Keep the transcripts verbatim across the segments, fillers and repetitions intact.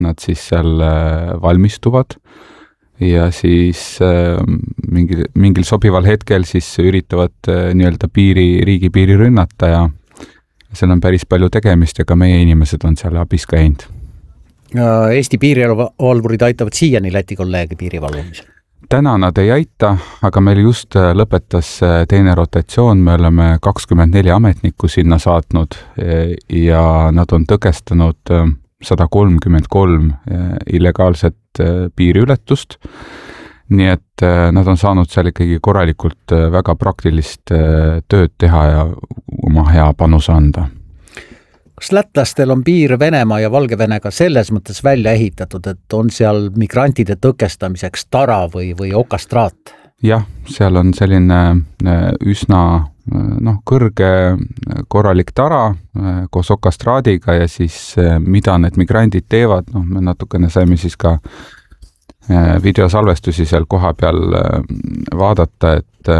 nad siis seal valmistuvad ja siis mingil, mingil sobival hetkel siis üritavad nii-öelda piiri, riigi piiri rünnata ja seal on päris palju tegemist ja ka meie inimesed on seal abis käinud. Eesti piirivalvurid aitavad siiani Läti kolleegi piirivalvumisel? Täna nad ei aita, aga meil just lõpetas teine rotatsioon, me oleme kakskümmend neli ametnikku sinna saatnud ja nad on tõkestanud sada kolmkümmend kolm illegaalset piiriületust, nii et nad on saanud seal ikkagi korralikult väga praktilist tööd teha ja oma hea panuse anda. Kas lätlastel on piir Venemaa ja Valgevenega selles mõttes välja ehitatud, et on seal migrantide tõkestamiseks tara või, või okastraat? Jah, seal on selline üsna noh, kõrge korralik tara koos okastraadiga ja siis mida need migrandid teevad, noh, me natukene saime siis ka videosalvestusi seal koha peal vaadata, et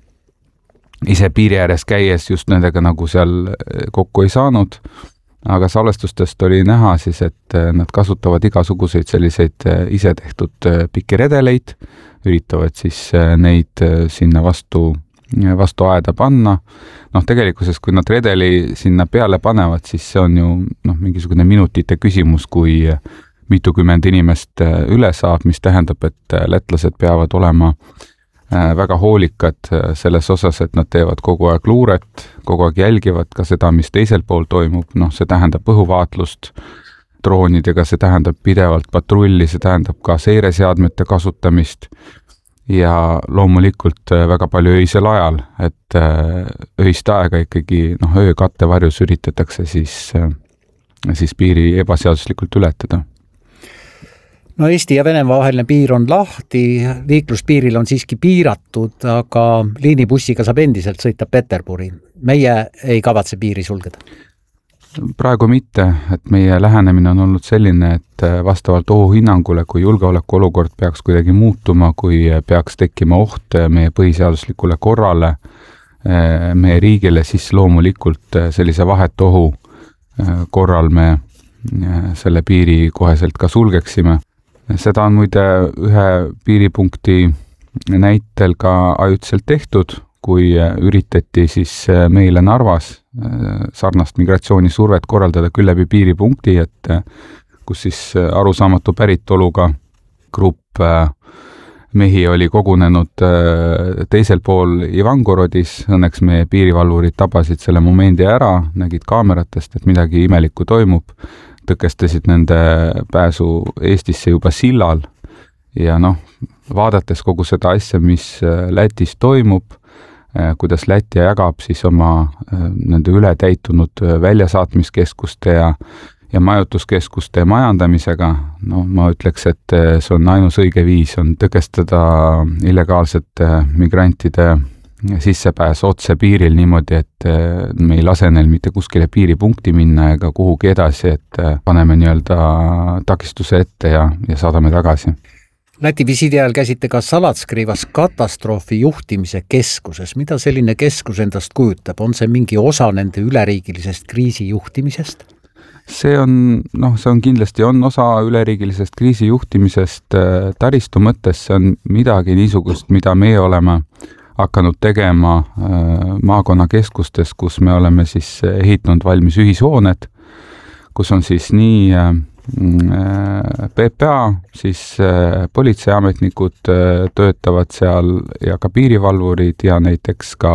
ise piiri ääres käies just nendega nagu seal kokku ei saanud, aga salvestustest oli näha siis, et nad kasutavad igasuguseid selliseid ise tehtud pikiredeleid, üritavad siis neid sinna vastu, vastu aeda panna. Noh, tegelikkuses, kui nad redeli sinna peale panevad, siis see on ju noh, mingisugune minutite küsimus, kui mitukümmend inimest üle saab, mis tähendab, et lätlased peavad olema väga hoolikad selles osas, et nad teevad kogu aeg luuret, kogu aeg jälgivad ka seda, mis teisel pool toimub, noh, see tähendab õhuvaatlust droonidega, see tähendab pidevalt patrulli, see tähendab ka seireseadmete kasutamist ja loomulikult väga palju öisel ajal, et öist aega ikkagi noh, öö kattevarjus üritatakse siis, siis piiri ebaseaduslikult ületada. No Eesti ja Venemaa vaheline piir on lahti, liikluspiiril on siiski piiratud, aga liinibussiga saab endiselt sõita Peterburi. Meie ei kavatse piiri sulgeda. Praegu mitte, et meie lähenemine on olnud selline, et vastavalt ohuhinnangule, kui julgeoleku olukord peaks kuidagi muutuma, kui peaks tekkima oht meie põhiseaduslikule korrale, meie riigile, siis loomulikult sellise vahetu ohu korral me selle piiri koheselt ka sulgeksime. Seda on muide ühe piiripunkti näitel ka ajutiselt tehtud, kui üritati siis meile Narvas sarnast migratsioonisurvet korraldada küll läbi piiripunkti, et kus siis arusaamatu päritoluga grupp mehi oli kogunenud teisel pool Ivangorodis, õnneks meie piirivalvurid tabasid selle momendi ära, nägid kaameratest, et midagi imelikku toimub, tõkestasid nende pääsu Eestisse juba sillal ja noh, vaadates kogu seda asja, mis Lätis toimub, kuidas Läti jagab siis oma nende ületäitunud väljasaatmiskeskuste ja, ja majutuskeskuste majandamisega, no ma ütleks, et see on ainus õige viis, on tõkestada illegaalsete migrantide sissepääs otse piiril niimoodi, et me ei lase neil mitte kuskile piiripunkti minna ega kuhugi edasi, et paneme nii-öelda takistuse ette ja, ja saadame tagasi. Läti visiidi ajal käsite ka Salatskriivas katastroofi juhtimise keskuses. Mida selline keskus endast kujutab? On see mingi osa nende üleriigilisest kriisi juhtimisest? See on, noh, see on kindlasti on osa üleriigilisest kriisi juhtimisest taristu mõttes, see on midagi niisugust, mida meie oleme hakanud tegema maakonnakeskustes, kus me oleme siis ehitanud valmis ühishooned, kus on siis nii P P A, siis politseiametnikud töötavad seal ja ka piirivalvurid ja näiteks ka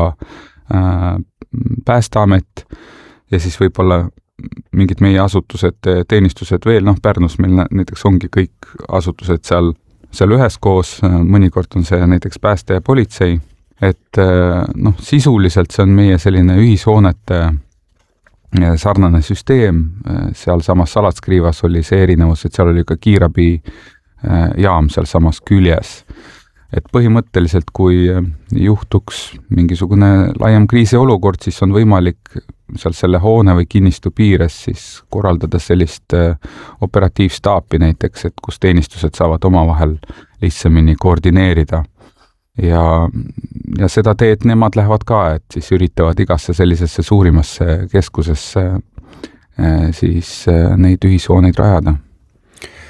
Päästeamet ja siis võib-olla mingid meie asutused, teenistused veel, noh Pärnus meil näiteks ongi kõik asutused seal, seal üheskoos, mõnikord on see näiteks pääste ja politsei, et noh, sisuliselt see on meie selline ühishoonete sarnane süsteem, seal samas Salatskriivas oli see erinevus, et seal oli ka kiirabi jaam seal samas küljes. Et põhimõtteliselt, kui juhtuks mingisugune laiem kriisiolukord, siis on võimalik seal selle hoone või kinnistu piires siis korraldada sellist operatiivstaapi näiteks, et kus teenistused saavad omavahel lihtsamini koordineerida. Ja, ja seda teed nemad lähevad ka, et siis üritavad igasse sellisesse suurimasse keskusesse siis neid ühishooneid rajada.